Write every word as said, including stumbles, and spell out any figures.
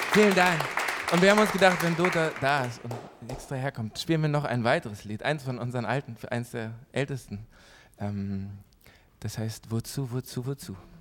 Vielen Dank. Und wir haben uns gedacht, wenn Dota da ist und extra herkommt, spielen wir noch ein weiteres Lied, eins von unseren alten, eins der ältesten. Ähm, das heißt Wozu, wozu, wozu.